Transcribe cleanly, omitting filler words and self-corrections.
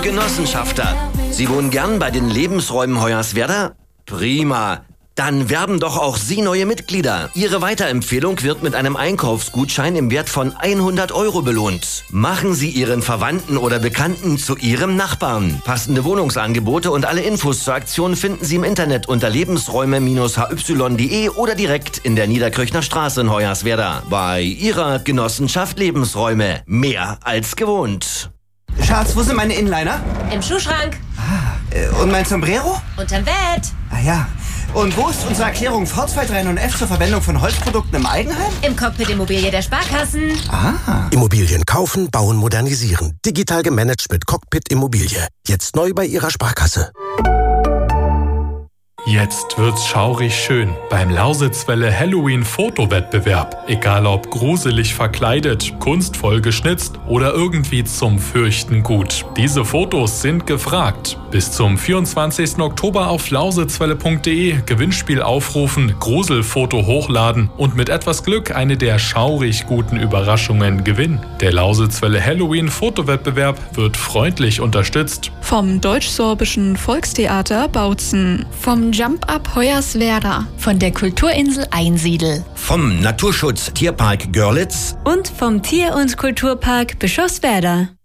Genossenschafter. Sie wohnen gern bei den Lebensräumen Hoyerswerda? Prima. Dann werben doch auch Sie neue Mitglieder. Ihre Weiterempfehlung wird mit einem Einkaufsgutschein im Wert von 100 € belohnt. Machen Sie Ihren Verwandten oder Bekannten zu Ihrem Nachbarn. Passende Wohnungsangebote und alle Infos zur Aktion finden Sie im Internet unter lebensräume-hy.de oder direkt in der Niederkirchner Straße in Hoyerswerda. Bei Ihrer Genossenschaft Lebensräume. Mehr als gewohnt. Schatz, wo sind meine Inliner? Im Schuhschrank. Und mein Sombrero? Unterm Bett. Ah ja. Und wo ist unsere Erklärung V239F zur Verwendung von Holzprodukten im Eigenheim? Im Cockpit Immobilie der Sparkassen. Immobilien kaufen, bauen, modernisieren. Digital gemanagt mit Cockpit Immobilie. Jetzt neu bei Ihrer Sparkasse. Jetzt wird's schaurig schön beim Lausitzwelle Halloween-Fotowettbewerb. Egal ob gruselig verkleidet, kunstvoll geschnitzt oder irgendwie zum Fürchten gut. Diese Fotos sind gefragt. Bis zum 24. Oktober auf lausitzwelle.de Gewinnspiel aufrufen, Gruselfoto hochladen und mit etwas Glück eine der schaurig guten Überraschungen gewinnen. Der Lausitzwelle Halloween-Fotowettbewerb wird freundlich unterstützt. Vom Deutsch-Sorbischen Volkstheater Bautzen. Vom Jump-Up Hoyerswerda. Von der Kulturinsel Einsiedel. Vom Naturschutz Tierpark Görlitz. Und vom Tier- und Kulturpark Bischofswerda.